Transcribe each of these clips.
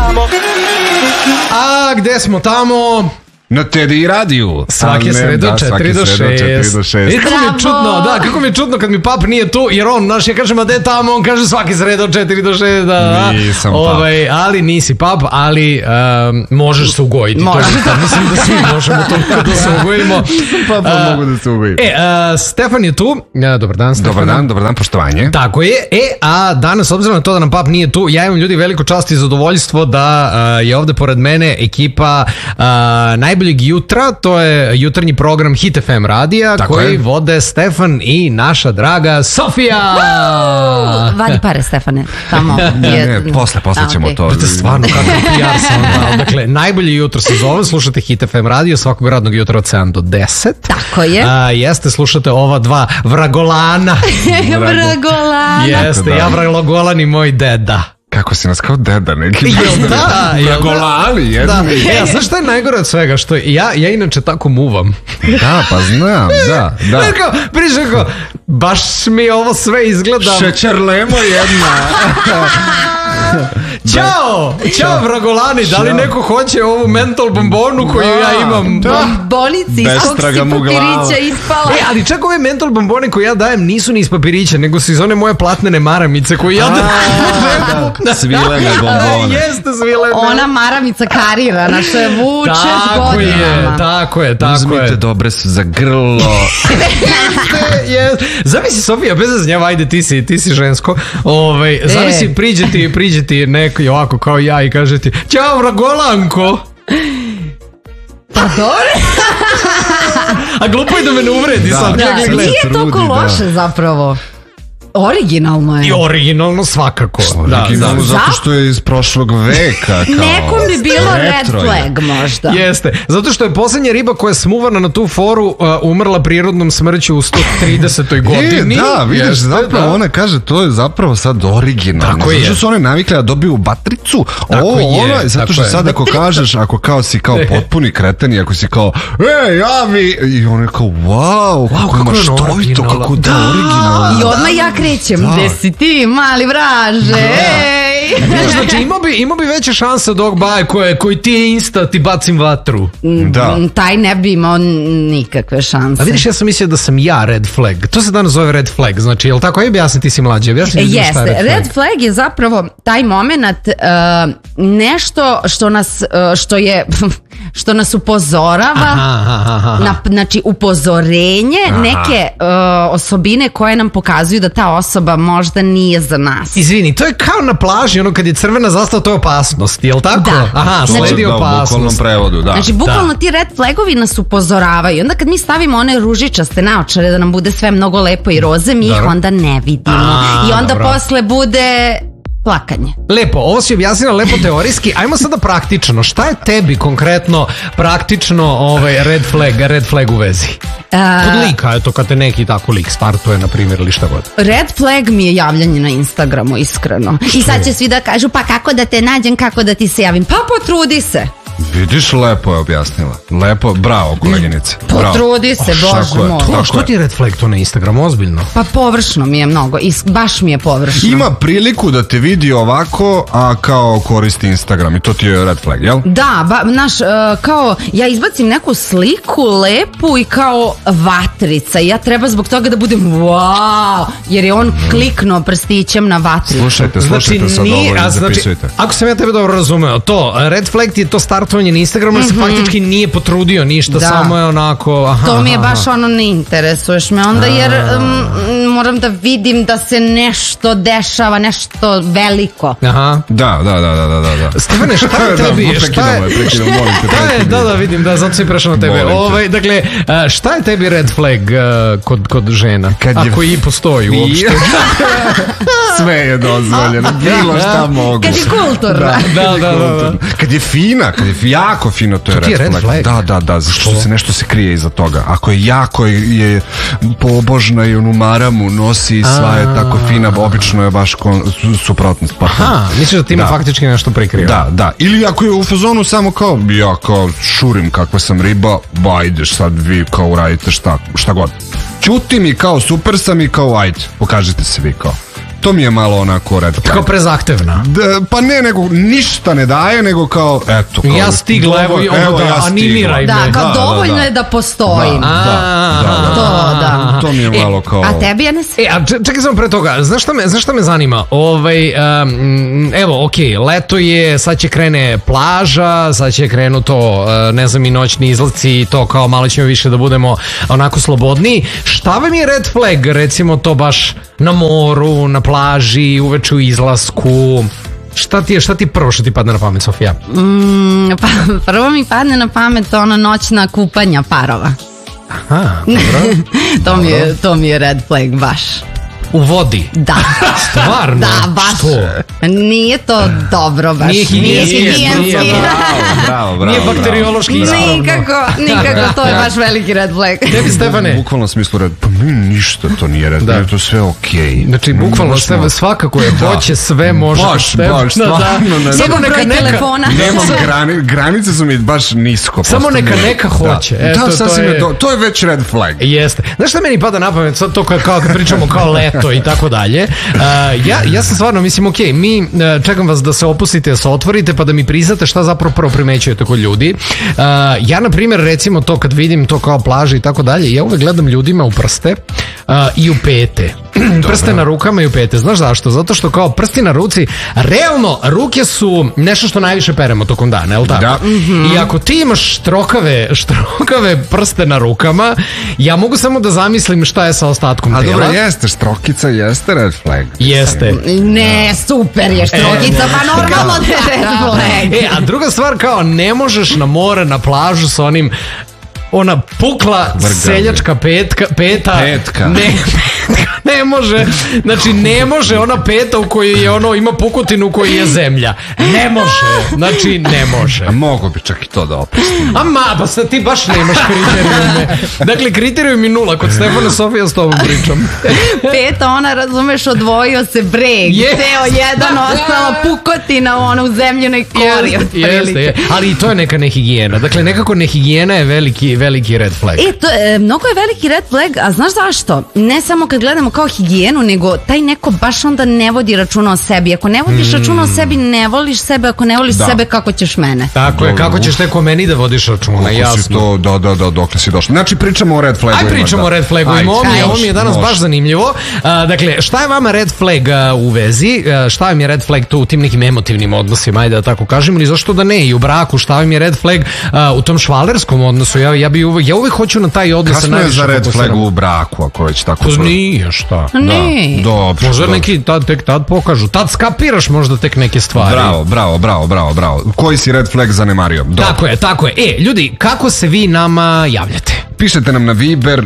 tamo. A gde smo tamo? Na Teddy radiju. Svake sredo 4 do 6. I kako mi je čudno, kako mi je čudno kad mi pap nije tu, jer on, ja kažem, a gde tamo, on kaže svake sredo 4 do 6, da. Nisam pap. Ali nisi pap, ali možeš se ugojiti. Mislim da svi možemo to da se ugojimo. Papa mogu da se ugojim. Stefan je tu. Dobar dan, Stefan. Dobar dan, poštovanje. Tako je. A danas, obzirom na to da nam pap nije tu, ja imam ljudi veliko čast i zadovoljstvo da je ovde pored mene ekipa najboljeg jutra, to je jutarnji program Hit FM radija, koji vode Stefan i naša draga Sofija. Vadi pare, Stefane. Tamo ne, posle ćemo to. Brate, stvarno, kako PR sam dao. Dakle, najbolje jutro se zove, slušate Hit FM radio svakog radnog jutra od 7 do 10. Tako je. Jeste, slušate ova dva vragolana. Vragolana. Jeste, ja vragolan i moj deda. Kako si nas kao deda neki? Vragolani, jedni. Znaš šta je najgore od svega? Što ja inače tako muvam. Da, pa znam, da. Prišao, baš mi ovo sve izgleda. Šećerlemo jedna. Ćao vragolani, da li neko hoće ovu mentol bombonu koju ja imam? Bombonici iz kog si papirića ispala. Ali čak ove mentol bombone koje ja dajem nisu ni iz papirića, nego su iz one moje platnene maramice koju ja dajem. Svilene bombone. Jeste svilene. Ona maramica karirana što je vučeš godinama. Tako je. Uzmite, dobre su za grlo. Zamisli, Sofija, bez znjeva, ajde, ti si žensko. Zamisli, priđe ti neko ovako kao ja i kaže ti ćao vragolanko. Pa dobro. A glupo je da me ne uvredi sad. Nije toliko loše zapravo. Originalno je. I originalno svakako. Originalno zato što je iz prošlog veka. Nekom bi bilo red flag možda. Jeste. Zato što je poslednja riba koja je smuvana na tu foru umrla prirodnom smrću u 130. godini. Da, vidiš, zapravo ona kaže to je zapravo sad originalno. Tako je. Zato što su one navikle da dobiju batricu. Zato što sad ako kažeš, ako kao si kao potpuni kreten i ako si kao javi, i on je kao wow, kako imaš to, kako da originalno. I odmah ja krećem, gde si ti, mali vraže, Znači, imao bi veće šanse od ovog baje koji ti je insta, ti bacim vatru. Da. Taj ne bi imao nikakve šanse. A vidiš, ja sam mislio da sam ja red flag. To se danos zove red flag, znači, jel tako? Objasni, ti si mlađe. Jeste, red flag je zapravo taj moment nešto što nas upozorava, znači upozorenje, neke osobine koje nam pokazuju da ta osoba možda nije za nas. Izvini, to je kao na plaži, ono kad je crvena zastava, to je opasnost, jel tako? Da. Aha, sledi opasnost. U bukvalnom prevodu, da. Znači, bukvalno ti red flagovi nas upozoravaju. Onda kad mi stavimo one ružičaste naočare da nam bude sve mnogo lepo i roze, mi ih onda ne vidimo. I onda posle bude plakanje. Lepo, ovo si objasnila lepo teorijski. Ajmo sada praktično. Šta je tebi konkretno praktično red flag u vezi? Kod lika, eto kad te neki tako lik startuje, na primjer, ili šta god. Red flag mi je javljanje na Instagramu, iskreno. I sad će svi da kažu, pa kako da te nađem, kako da ti se javim? Pa potrudi se. Vidiš, lepo je objasnila. Lepo, bravo koleginice. Potrudi se, bože moj. Što ti je red flag to na Instagramu, ozbiljno? Pa površno mi je mnogo, baš mi je površno. Ima priliku da te vidi ovako, a kao koristi Instagram i to ti je red flag, jel? Da, kao ja izbacim neku sliku lepu i kao vatrica i ja treba zbog toga da budem wow, jer je on kliknuo prstićem na vatricu. Slušajte sad ovo i zapisujte. Ako sam ja tebe dobro razumeo, to red flag ti je to startovanje na Instagramu, se faktički nije potrudio ništa, samo je onako... To mi je baš ono, ne interesuješ me onda, jer moram da vidim da se nešto dešava, nešto veliko. Aha. Da. Stefane, šta je tebi? Da, vidim, zato si prešao na tebe. Dakle, šta je tebi red flag kod žena? Ako i postoji uopšte. Sve je dozvoljeno, bilo šta mogu. Kad je kulturno. Da. Kad je fina, jako fino, to je red flag. Da, zašto se nešto se krije iza toga. Ako je jako je pobožna i onu maramu nosi i sva je tako fina, obično je baš suprotnost. Aha, misliš da ti ima faktički nešto prikriva? Da. Ili ako je u fazonu samo kao, ja kao šurim kakva sam riba, ba ideš sad vi kao uradite šta god. Ćutim i kao super sam i kao ajde, pokažite se vi kao. To mi je malo onako red flag. Kao prezahtevna. Pa ne, nego ništa ne daje, nego kao, eto. Kao, ja stigla, evo animiraj me. Da, kao dovoljno je da postojim. To mi je malo kao... A tebi, Janes? A čekaj samo pre toga, znaš šta me zanima? Evo, okej, leto je, sad će krene plaža, sad će krenu to, ne znam, i noćni izlaci, to kao malo ćemo više da budemo onako slobodniji. Šta vam je red flag, recimo to baš na moru, na plaži, uveče u izlasku? Šta ti prvo što ti padne na pamet, Sofija? Pa prvo mi padne na pamet ona noćna kupanja parova. Aha, dobro. To mi je red flag baš. U vodi? Da. Stvarno? Da, baš. Što? Nije to dobro baš. Nije higijenski. Bravo. Nije bakteriološki ispravno. Nikako, to je baš veliki red flag. Tebi, Stefane? U bukvalnom smislu red, pa mi ništa to nije red, je to sve okej. Znači, bukvalno svakako je hoće, sve može. Baš, stvarno. Samo broj telefona. Nemam granice su mi baš nisko. Samo neka hoće. To je već red flag. Jeste. Znaš šta meni pada na pamet, sad to kao kad pričamo kao leto i tako dalje. Ja sam stvarno, mislim, okej, mi čekam vas da se opustite, da se otvorite, pa da mi priznate šta zapravo prvo primećujete kod ljudi. Ja, na primjer, recimo to kad vidim to kao plaže i tako dalje, ja uvek gledam ljudima u prste i u pete. Prste na rukama i u pete. Znaš zašto? Zato što kao prsti na ruci, realno, ruke su nešto što najviše peremo tokom dana, je li tako? Da. I ako ti imaš štrokave prste na rukama, ja mogu samo da zamislim šta je sa ostatkom tela. A dobro, jeste, štrokica jeste red flag. Jeste. Ne, super je štrokica, pa normalno da je red flag. A druga stvar, kao ne možeš na more, na plažu sa onim ona pukla seljačka peta. Ne može. Znači ne može ona peta u kojoj je ono ima pukotinu u kojoj je zemlja. Ne može. Znači ne može. A mogu bi čak i to da opustim. Pa sad ti baš nemaš kriterijume. Dakle, kriterijum je 0. Kod Stefana, Sofija s tobom pričam. Peta, ona, razumeš, odvojio se breg. Teo jedan, ostala pukotina ono u zemljenoj kori. Jeste. Ali i to je neka nehigijena. Dakle, nekako nehigijena je veliki red flag. Mnogo je veliki red flag, a znaš zašto? Ne samo kad gledamo kao higijenu, nego taj neko baš onda ne vodi računa o sebi. Ako ne vodiš računa o sebi, ne voliš sebe. Ako ne voliš sebe, kako ćeš mene? Tako je, kako ćeš tek o meni da vodiš računa, jasno. Dokle si došla. Znači, pričamo o red flagovima. Pričamo o red flagovima. Ovo mi je danas baš zanimljivo. Dakle, šta je vama red flag u vezi? Šta vam je red flag tu u tim nekim emotivnim odnosima, ajde da tako kažem, ili zašto da ne? I u braku, šta vam je red flag u tom švalerskom odnosu? Ja uvijek hoću na taj odnos. Kasno je za red flag u braku, ako već tako. To nije, šta? Ne. Možda neki tek tad pokažu. Tad skapiraš možda tek neke stvari. Bravo. Koji si red flag zanemario? Tako je. Ljudi, kako se vi nama javljate? Pišete nam na Viber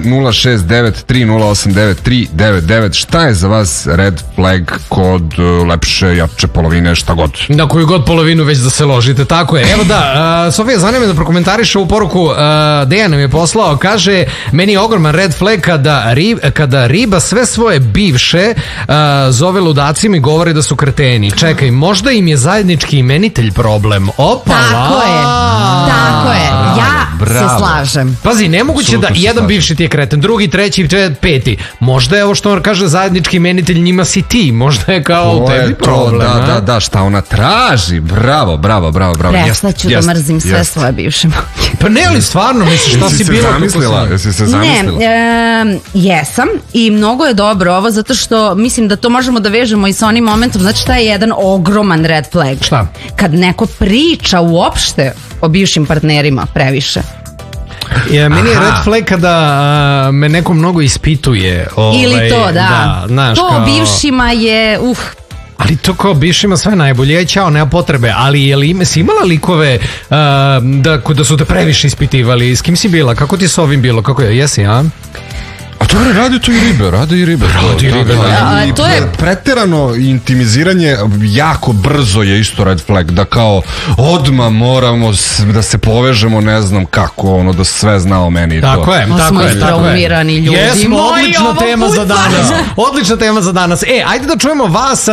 06930899399. Šta je za vas red flag kod lepše, jače polovine, šta god? Na koju god polovinu već da se ložite, tako je. Evo da, Sofija, zanima da prokomentariš ovu poruku. Dejan nam je poslao, kaže, meni je ogroman red flag kada riba sve svoje bivše zove ludacima i govori da su kreteni. Čekaj, možda im je zajednički imenitelj problem. Tako je. Ja se slažem. Pazi, nemoguće da jedan bivši ti je kreten, drugi, treći, peti. Možda je ovo što on kaže zajednički imenitelj, njima si ti. Možda je kao u tebi problem. Da, šta ona traži. Bravo. Prestaću da mrzim sve svoje bivše majke. Pa ne, ali stvarno, misliš, šta si bila? Jesi se zamislila? Ne, jesam i mnogo je dobro ovo, zato što mislim da to možemo da vežemo i sa onim momentom. Znači, šta je jedan ogroman red flag? Šta? Kad neko priča uopšte o bivšim partnerima previše. Meni je red flag kada me neko mnogo ispituje. Ili to, da. To o bivšima je, Ali to kao bivšima sve najbolje, ćao, nema potrebe, ali si imala likove da su te previše ispitivali, s kim si bila, kako ti s ovim bilo, kako jesi, a? A to radi to i ribe. I to je preterano intimiziranje, jako brzo je isto red flag, da kao odmah moramo da se povežemo, ne znam kako, ono da sve zna o meni. Tako je. Smo istraumirani ljudi. Jesmo, odlična tema za danas. Ajde da čujemo vas,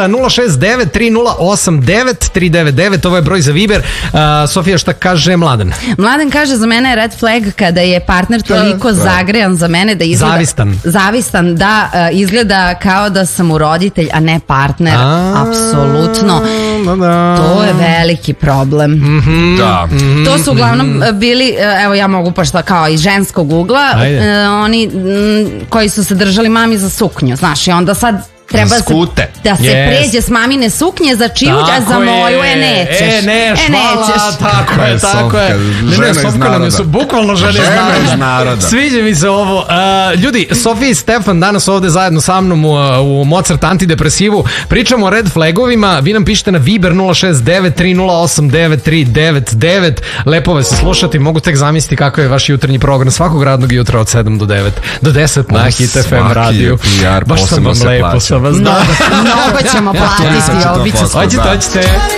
06930899399, ovo je broj za Viber. Sofija, šta kaže Mladen? Mladen kaže, za mene je red flag kada je partner toliko zagrejan za mene da izgleda... Zavistan. zavistan da izgleda kao da sam mu roditelj, a ne partner. Apsolutno. To je veliki problem. To su uglavnom bili, evo ja mogu pošto kao iz ženskog ugla, oni koji su se držali mami za suknju, znaš, i onda sad treba da se pređe s mamine suknje za čivuć, a za moju nećeš. Nećeš. Tako je. Ne, Sofka nam su bukvalno žene iz naroda. Sviđa mi se ovo. Ljudi, Sofija i Stefan danas ovde zajedno sa mnom u Mozart antidepresivu. Pričamo o red flagovima. Vi nam pišete na Viber 069-308-9399. Lepo vas se slušati. Mogu tek zamisliti kako je vaš jutarnji program svakog radnog jutra od 7 do 9 do 10 na Hit FM radiju. Baš sam vam lepo. Mnogo ćemo platiti. Hoćete.